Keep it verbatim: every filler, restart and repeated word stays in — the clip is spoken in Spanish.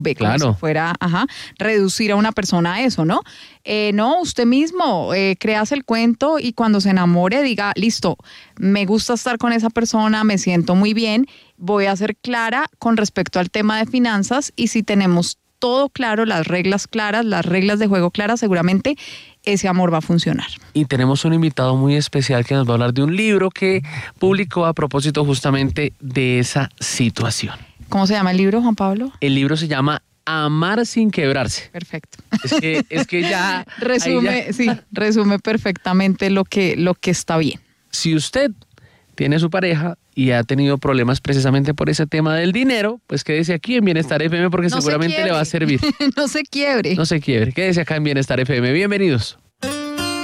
ve como Claro. si fuera, ajá, reducir a una persona a eso, ¿no? Eh, no, usted mismo, eh, creas el cuento y cuando se enamore diga, listo, me gusta estar con esa persona, me siento muy bien, voy a ser clara con respecto al tema de finanzas y si tenemos todo claro, las reglas claras, las reglas de juego claras, seguramente ese amor va a funcionar. Y tenemos un invitado muy especial que nos va a hablar de un libro que publicó a propósito justamente de esa situación. ¿Cómo se llama el libro, Juan Pablo? El libro se llama Amar sin quebrarse. Perfecto. Es que, es que ya... Resume, ya, sí, resume perfectamente lo que, lo que está bien. Si usted tiene su pareja y ha tenido problemas precisamente por ese tema del dinero, pues quédese aquí en Bienestar F M porque No se seguramente le va a servir. No se quiebre. No se quiebre, quédese acá en Bienestar F M. Bienvenidos.